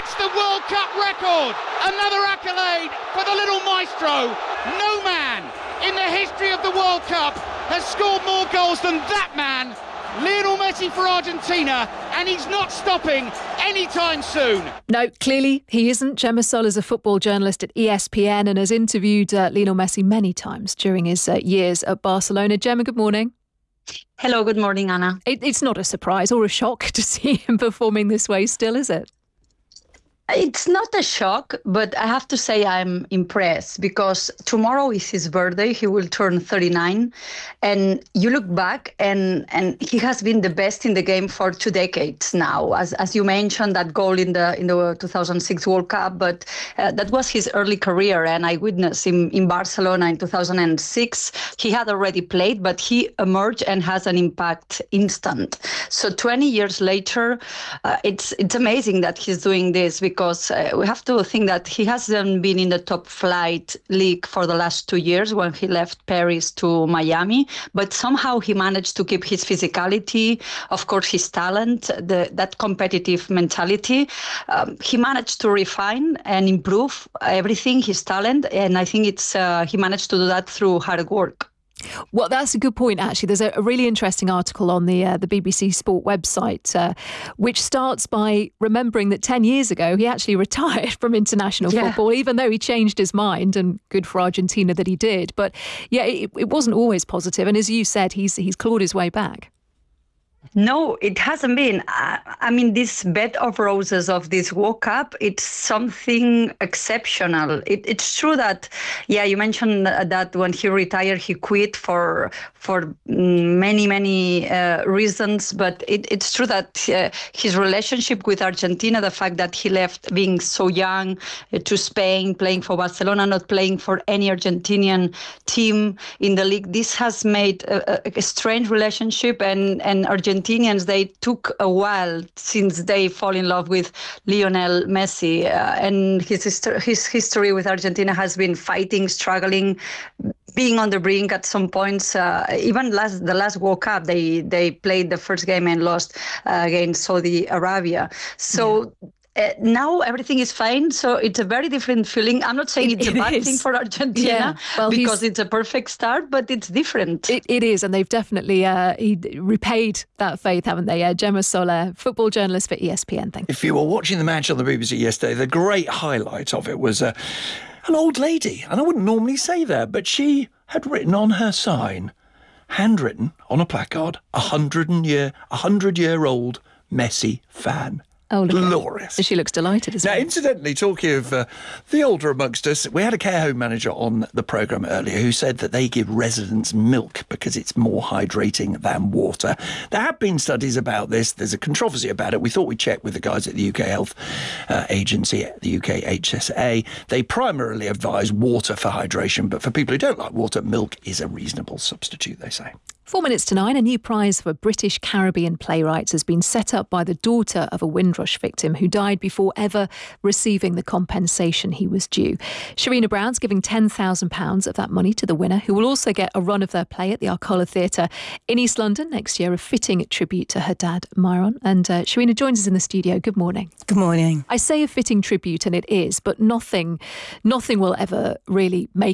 sets the World Cup record. Another accolade for the little maestro. No man in the history of the World Cup has scored more goals than that man, Lionel Messi for Argentina, and he's not stopping anytime soon. No, clearly he isn't. Gemma Soll is a football journalist at ESPN and has interviewed Lionel Messi many times during his years at Barcelona. Gemma, good morning. Hello, good morning, Anna. It's not a surprise or a shock to see him performing this way still, is it? It's not a shock, but I have to say I'm impressed because tomorrow is his birthday. He will turn 39. And you look back and he has been the best in the game for 2 decades now. As you mentioned, that goal in the 2006 World Cup, but that was his early career. And I witnessed him in Barcelona in 2006. He had already played, but he emerged and has an impact instant. So 20 years later, it's amazing that he's doing this because we have to think that he hasn't been in the top flight league for the last 2 years when he left Paris to Miami, but somehow he managed to keep his physicality, of course, his talent, that competitive mentality. He managed to refine and improve everything, his talent, and I think he managed to do that through hard work. Well, that's a good point, actually. There's a really interesting article on the BBC Sport website, which starts by remembering that 10 years ago, he actually retired from international football, even though he changed his mind, and good for Argentina that he did. But yeah, it wasn't always positive. And as you said, he's clawed his way back. No, it hasn't been. I mean, this bed of roses of this World Cup, it's something exceptional. It's true that, you mentioned that when he retired, he quit for many, many reasons. But it's true that his relationship with Argentina, the fact that he left being so young to Spain, playing for Barcelona, not playing for any Argentinian team in the league, this has made a strange relationship, and Argentinians, they took a while since they fall in love with Lionel Messi, and his history with Argentina has been fighting, struggling, being on the brink at some points. Even the last World Cup, they played the first game and lost against Saudi Arabia. So. Now everything is fine, so it's a very different feeling. I'm not saying it's a bad thing for Argentina, because it's a perfect start, but it's different. It is, and they've definitely repaid that faith, haven't they? Gemma Soll, football journalist for ESPN. Thank you. If you were watching the match on the BBC yesterday, the great highlight of it was an old lady, and I wouldn't normally say that, but she had written on her sign, handwritten on a placard, 100-year-old Messi fan. Oh, glorious. She looks delighted as well. Now, incidentally, talking of the older amongst us, we had a care home manager on the programme earlier who said that they give residents milk because it's more hydrating than water. There have been studies about this. There's a controversy about it. We thought we'd check with the guys at the UK Health Agency, the UK HSA. They primarily advise water for hydration, but for people who don't like water, milk is a reasonable substitute, they say. 4 minutes to 9, a new prize for British Caribbean playwrights has been set up by the daughter of a Windrush victim who died before ever receiving the compensation he was due. Sharina Brown's giving £10,000 of that money to the winner, who will also get a run of their play at the Arcola Theatre in East London next year, a fitting tribute to her dad, Myron. And Sharina joins us in the studio. Good morning. Good morning. I say a fitting tribute, and it is, but nothing will ever really make